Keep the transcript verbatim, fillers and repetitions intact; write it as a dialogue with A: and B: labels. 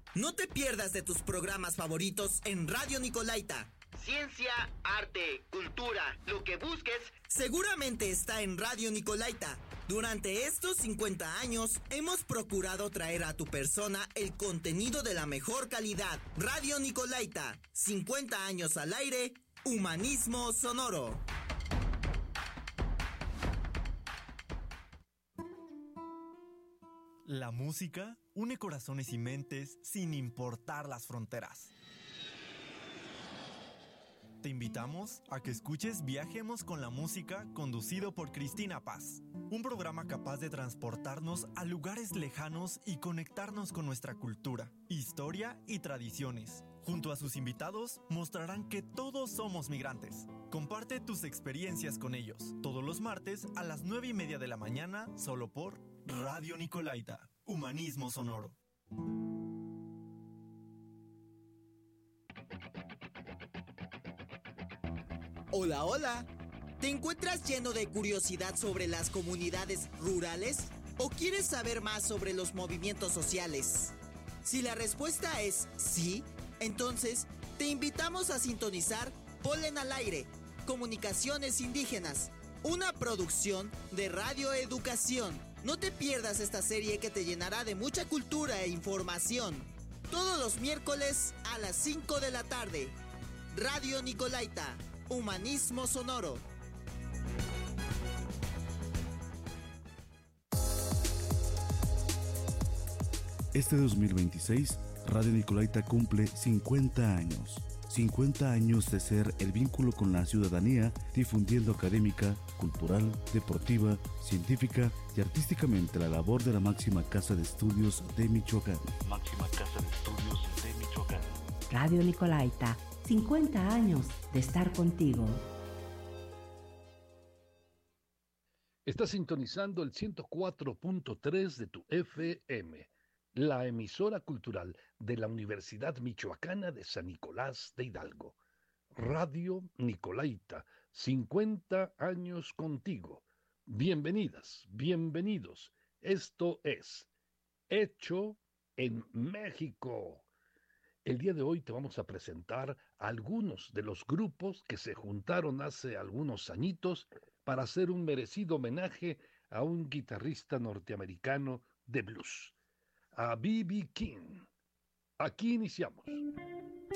A: No te pierdas de tus programas favoritos en Radio Nicolaita.
B: Ciencia, arte, cultura, lo que busques,
A: seguramente está en Radio Nicolaita. Durante estos cincuenta años, hemos procurado traer a tu persona el contenido de la mejor calidad. Radio Nicolaita, cincuenta años al aire, humanismo sonoro.
C: La música une corazones y mentes sin importar las fronteras. Te invitamos a que escuches Viajemos con la Música, conducido por Cristina Paz. Un programa capaz de transportarnos a lugares lejanos y conectarnos con nuestra cultura, historia y tradiciones. Junto a sus invitados, mostrarán que todos somos migrantes. Comparte tus experiencias con ellos, todos los martes a las nueve y media de la mañana, solo por Radio Nicolaita, humanismo sonoro.
A: Hola, hola. ¿Te encuentras lleno de curiosidad sobre las comunidades rurales? ¿O quieres saber más sobre los movimientos sociales? Si la respuesta es sí, entonces te invitamos a sintonizar Polen al Aire, Comunicaciones Indígenas, una producción de Radio Educación. No te pierdas esta serie que te llenará de mucha cultura e información. Todos los miércoles a las cinco de la tarde. Radio Nicolaita, humanismo sonoro.
D: Este dos mil veintiséis, Radio Nicolaita cumple cincuenta años. cincuenta años de ser el vínculo con la ciudadanía, difundiendo académica, cultural, deportiva, científica y artísticamente la labor de la máxima casa de estudios de Michoacán. Máxima casa de estudios de Michoacán.
E: Radio Nicolaita, cincuenta años de estar contigo.
F: Estás sintonizando el ciento cuatro punto tres de tu F M. La emisora cultural de la Universidad Michoacana de San Nicolás de Hidalgo. Radio Nicolaita, cincuenta años contigo. Bienvenidas, bienvenidos. Esto es Hecho en México. El día de hoy te vamos a presentar a algunos de los grupos que se juntaron hace algunos añitos para hacer un merecido homenaje a un guitarrista norteamericano de blues, a B B King. Aquí iniciamos.